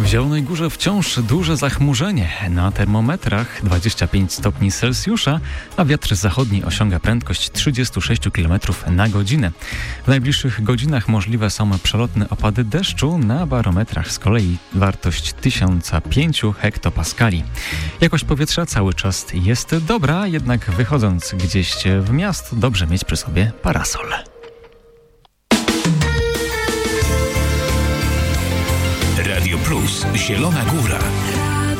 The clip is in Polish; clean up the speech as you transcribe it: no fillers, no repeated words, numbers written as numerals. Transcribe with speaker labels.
Speaker 1: Zielonej Górze wciąż duże zachmurzenie. Na termometrach 25 stopni Celsjusza, a wiatr zachodni osiąga prędkość 36 km na godzinę. W najbliższych godzinach możliwe są przelotne opady deszczu, na barometrach z kolei wartość 1005 hektopaskali. Jakość powietrza cały czas jest dobra, jednak wychodząc gdzieś w miast dobrze mieć przy sobie parasol.
Speaker 2: Radio Plus, Zielona Góra.